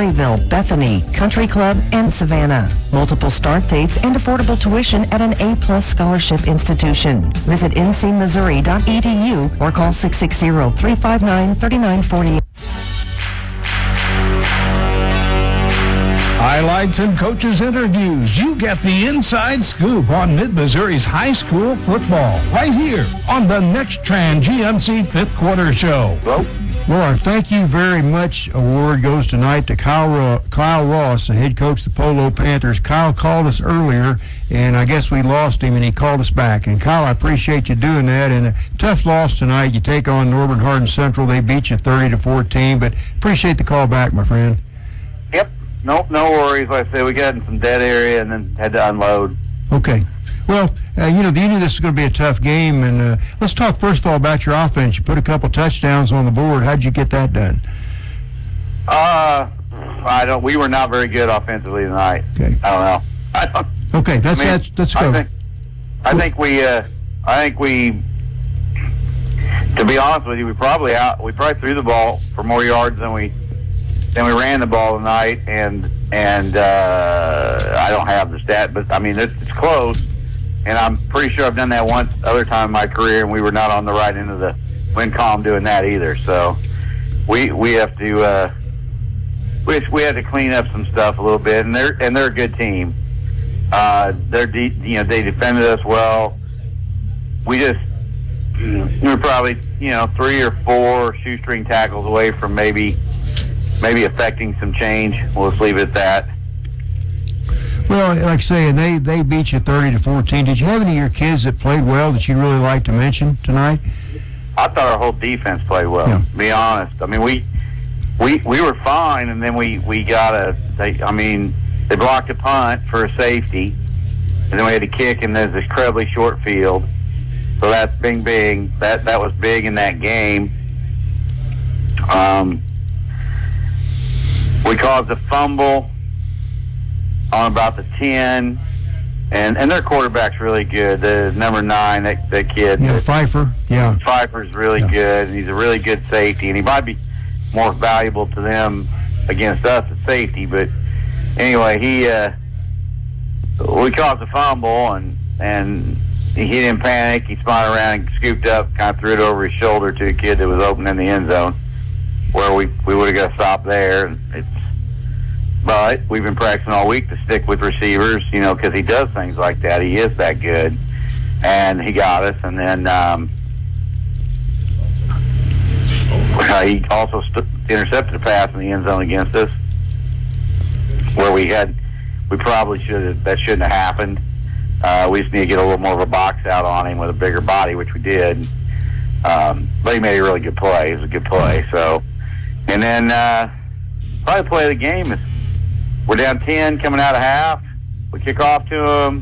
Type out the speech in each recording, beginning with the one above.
Maryville, Bethany, Country Club, and Savannah. Multiple start dates and affordable tuition at an A-plus scholarship institution. Visit ncmissouri.edu or call 660-359-3948. Highlights and coaches' interviews. You get the inside scoop on Mid-Missouri's high school football right here on the Next Tran GMC Fifth Quarter Show. Well, our thank you very much award goes tonight to Kyle Ross, the head coach of the Polo Panthers. Kyle called us earlier, and I guess we lost him, and he called us back. And Kyle, I appreciate you doing that. And a tough loss tonight. You take on Northern Hardin Central. They beat you 30-14, but appreciate the call back, my friend. Yep. No worries. Like I said, we got in some dead area and then had to unload. Okay. Well, you knew this was going to be a tough game, and let's talk first of all about your offense. You put a couple touchdowns on the board. How'd you get that done? We were not very good offensively tonight. Okay. I don't know. Okay, let's go. I think we, to be honest with you, we probably threw the ball for more yards than we ran the ball tonight, and I don't have the stat, but I mean it's close, and I'm pretty sure I've done that once other time in my career, and we were not on the right end of the win column doing that either. So we have to we had to clean up some stuff a little bit, and they're a good team. They defended us well. We're probably 3 or 4 shoestring tackles away from maybe affecting some change. We'll just leave it at that. Well, like I say, and they beat you 30-14. Did you have any of your kids that played well that you'd really like to mention tonight? I thought our whole defense played well. Yeah. To be honest, I mean we were fine, and then we got they blocked a punt for a safety, and then we had to kick, and there's this incredibly short field. So that's big. That was big in that game. We caused a fumble on about the 10, and their quarterback's really good. The number 9, that kid. Yeah, Pfeiffer. Yeah. Pfeiffer's really good, and he's a really good safety, and he might be more valuable to them against us at safety. But anyway, we caused a fumble, and he didn't panic. He spun around and scooped up, kind of threw it over his shoulder to a kid that was open in the end zone, where we would have got to stop there. But we've been practicing all week to stick with receivers, because he does things like that. He is that good, and he got us. And then he also intercepted a pass in the end zone against us, where that shouldn't have happened. We just need to get a little more of a box out on him with a bigger body, which we did. But he made a really good play. It was a good play. So, and then probably the play of the game is we're down 10 coming out of half. We kick off to them.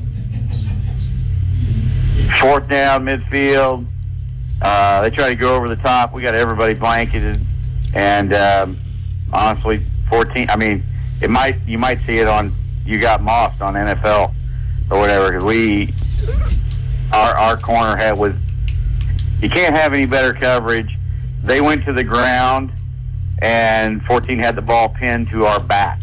4th down, midfield. They try to go over the top. We got everybody blanketed. And honestly, 14, you might see it on You Got Mossed on NFL or whatever, because our corner you can't have any better coverage. They went to the ground, and 14 had the ball pinned to our back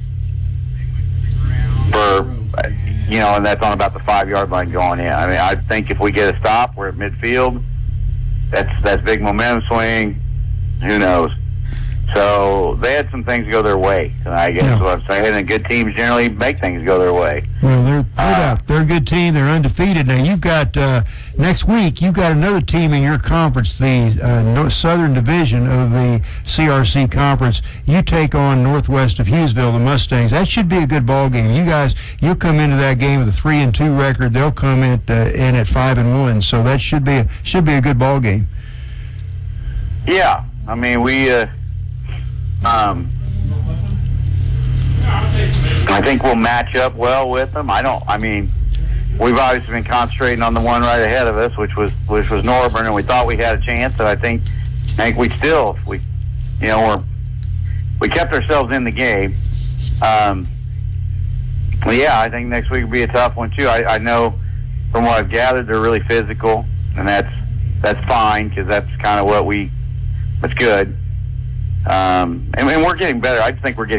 and that's on about the 5-yard line going in. I think if we get a stop, we're at midfield. That's big momentum swing. Who knows? So they had some things go their way, I guess is what I'm saying. And good teams generally make things go their way. Well, they're a good team. They're undefeated. Now, you've got, next week, you've got another team in your conference, the Southern Division of the CRC Conference. You take on Northwest of Hughesville, the Mustangs. That should be a good ball game. You'll come into that game with a 3-2 record. They'll come in at 5-1. So that should be a good ball game. Yeah. I think we'll match up well with them. We've obviously been concentrating on the one right ahead of us, which was Norburn, and we thought we had a chance. And I think we still, we kept ourselves in the game. I think next week will be a tough one too. I know from what I've gathered, they're really physical, and that's fine, because that's kind of that's good. And we're getting better. I think we're getting